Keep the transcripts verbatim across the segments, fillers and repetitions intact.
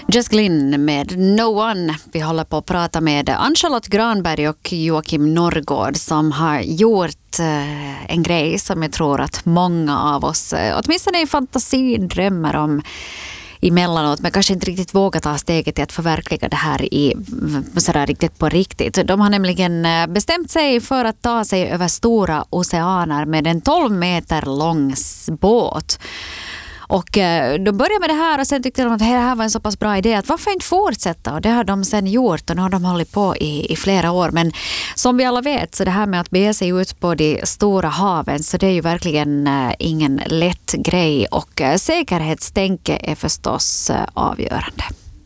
Just Glynn med No One. Vi håller på att prata med Ann-Charlotte Granberg och Joakim Norrgård som har gjort eh, en grej som jag tror att många av oss, eh, åtminstone i fantasin, drömmer om emellanåt, men kanske inte riktigt vågar ta steget till att förverkliga det här i, sådär riktigt på riktigt. De har nämligen bestämt sig för att ta sig över stora oceaner med en tolv meter lång båt. Och eh, de började med det här och sen tyckte de att det här var en så pass bra idé att varför inte fortsätta? Och det har de sen gjort och nu har de hållit på i, i flera år. Men som vi alla vet så det här med att bege sig ut på de stora haven så det är ju verkligen eh, ingen lätt grej och eh, säkerhetstänke är förstås eh, avgörande.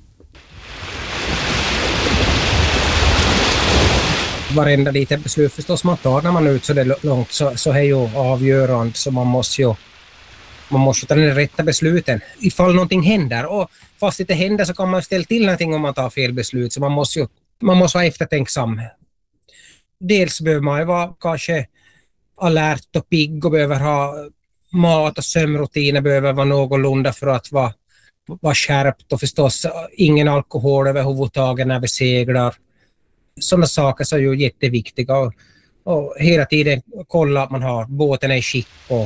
Varenda litet beslut förstås man tar när man är ut så det långt så, så är ju avgörande så man måste ju Man måste ta den rätta besluten ifall någonting händer. Och fast det inte händer så kan man ställa till någonting om man tar fel beslut. Så man måste ju man måste vara eftertänksam. Dels behöver man ju vara kanske alert och pigg och behöver ha mat och sömnrutiner behöver vara någorlunda för att vara, vara skärpt. Och förstås ingen alkohol överhuvudtaget när vi seglar. Sådana saker så är ju jätteviktiga. Och, och hela tiden kolla att man har båten i skick och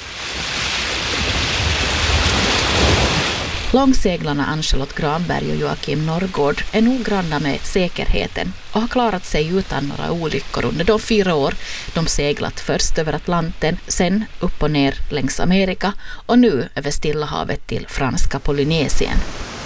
Långseglarna Ann-Charlotte Granberg och Joakim Norrgård är noggranna med säkerheten och har klarat sig utan några olyckor under de fyra år de seglat först över Atlanten, sen upp och ner längs Amerika och nu över Stilla havet till franska Polynesien.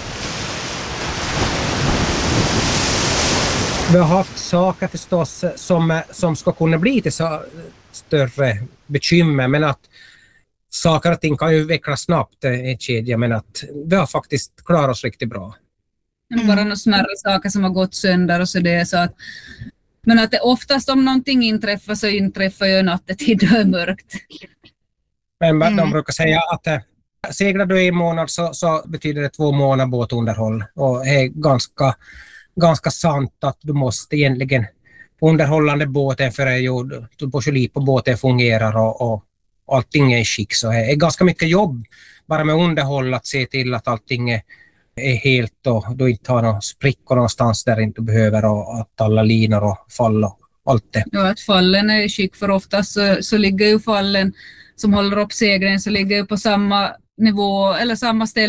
Vi har haft saker förstås som, som ska kunna bli till så större bekymmer men att saker och ting kan ju utvecklas snabbt i ett kedja men att vi har faktiskt klarat oss riktigt bra. Mm. Bara några smärre saker som har gått sönder och så det är så att men att det oftast om någonting inträffar så inträffar ju nattetid och är mörkt. Men Mm. de brukar säga att äh, seglar du i en månad så, så betyder det två månader båtunderhåll och det är ganska, ganska sant att du måste egentligen underhållande båten för att du måste lita på båten fungerar och, och allting är i skick så det är ganska mycket jobb bara med underhåll att se till att allting är, är helt och du inte har några sprickor någonstans där inte du behöver och att alla linor och fall och allt det. Ja, att fallen är i skick för oftast så, så ligger ju fallen som håller upp segeln så ligger ju på samma nivå eller samma ställe